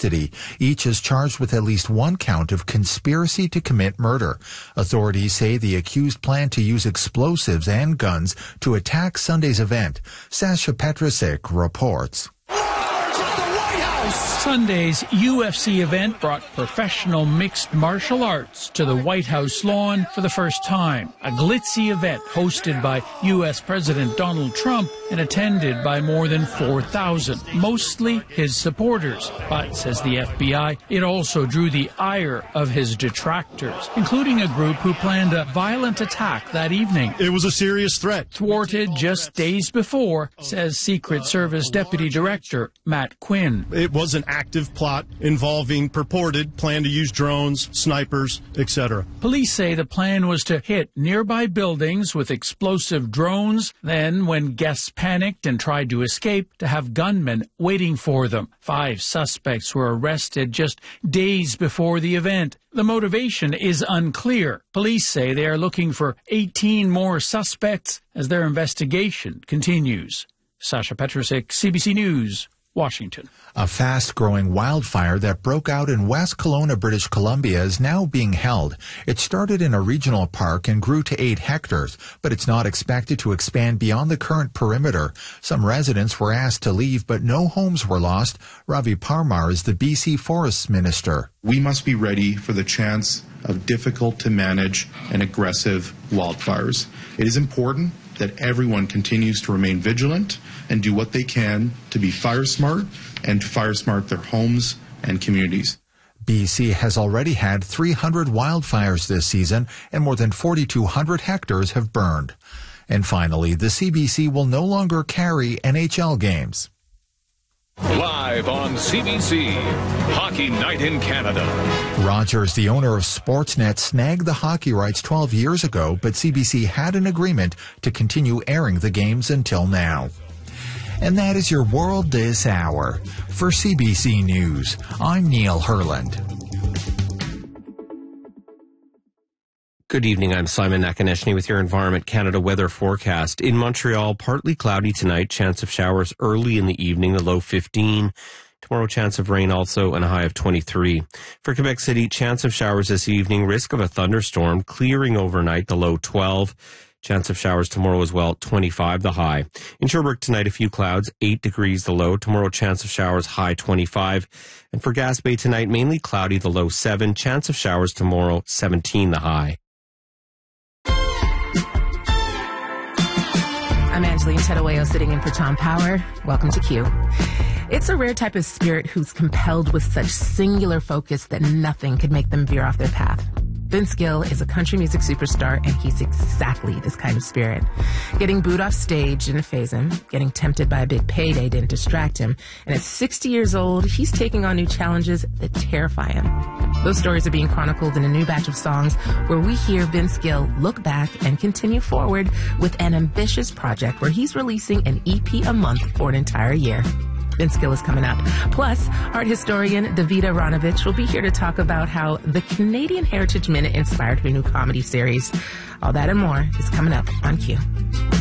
custody. Each is charged with at least one count of conspiracy to commit murder. Authorities say the accused planned to use explosives and guns to attack Sunday's event. Sasha Petrusek reports. Sunday's UFC event brought professional mixed martial arts to the White House lawn for the first time. A glitzy event hosted by U.S. President Donald Trump and attended by more than 4,000, mostly his supporters. But, says the FBI, it also drew the ire of his detractors, including a group who planned a violent attack that evening. It was a serious threat. Thwarted just days before, says Secret Service Deputy Director Matt Quinn. It was an active plot involving purported plan to use drones, snipers, etc. Police say the plan was to hit nearby buildings with explosive drones, then, when guests panicked and tried to escape, to have gunmen waiting for them. 5 suspects were arrested just days before the event. The motivation is unclear. Police say they are looking for 18 more suspects as their investigation continues. Sasha Petrusek, CBC News, Washington. A fast-growing wildfire that broke out in West Kelowna, British Columbia is now being held. It started in a regional park and grew to 8 hectares, but it's not expected to expand beyond the current perimeter. Some residents were asked to leave, but no homes were lost. Ravi Parmar is the BC Forests Minister. We must be ready for the chance of difficult-to-manage and aggressive wildfires. It is important that everyone continues to remain vigilant and do what they can to be fire smart and fire smart their homes and communities. BC has already had 300 wildfires this season, and more than 4,200 hectares have burned. And finally, the CBC will no longer carry NHL games. Live on CBC, Hockey Night in Canada. Rogers, the owner of Sportsnet, snagged the hockey rights 12 years ago, but CBC had an agreement to continue airing the games until now. And that is your world this hour. For CBC News, I'm Neil Herland. Good evening, I'm Simon Nakaneshny with your Environment Canada weather forecast. In Montreal, partly cloudy tonight, chance of showers early in the evening, the low 15. Tomorrow, chance of rain also, and a high of 23. For Quebec City, chance of showers this evening, risk of a thunderstorm, clearing overnight, the low 12. Chance of showers tomorrow as well, 25 the high. In Sherbrooke tonight, a few clouds, 8 degrees the low. Tomorrow, chance of showers, high 25. And for Gaspé tonight, mainly cloudy, the low 7. Chance of showers tomorrow, 17 the high. I'm Angeline Tedoeo, sitting in for Tom Power. Welcome to Q. It's a rare type of spirit who's compelled with such singular focus that nothing could make them veer off their path. Vince Gill is a country music superstar, and he's exactly this kind of spirit. Getting booed off stage didn't faze him. Getting tempted by a big payday didn't distract him. And at 60 years old, he's taking on new challenges that terrify him. Those stories are being chronicled in a new batch of songs where we hear Vince Gill look back and continue forward with an ambitious project where he's releasing an EP a month for an entire year. Vince Gill is coming up. Plus, art historian Davida Ranovich will be here to talk about how the Canadian Heritage Minute inspired her new comedy series. All that and more is coming up on Q.